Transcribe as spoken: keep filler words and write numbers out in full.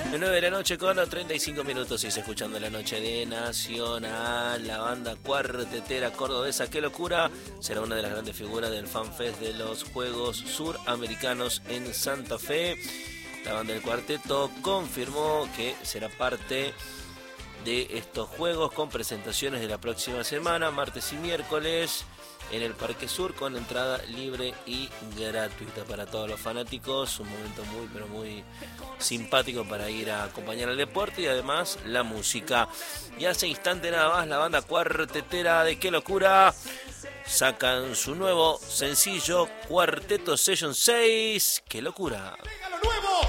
nueve de la noche con treinta y cinco minutos y se escuchando la noche de Nacional. La banda cuartetera cordobesa, qué locura, será una de las grandes figuras del FanFest de los Juegos Suramericanos en Santa Fe. La banda del cuarteto confirmó que será parte de estos juegos con presentaciones de la próxima semana, martes y miércoles, en el Parque Sur, con entrada libre y gratuita para todos los fanáticos. Un momento muy, pero muy simpático para ir a acompañar al deporte y además la música. Y hace instante nada más, la banda cuartetera de Qué Locura sacan su nuevo sencillo, Cuarteto Session seis. ¡Qué locura!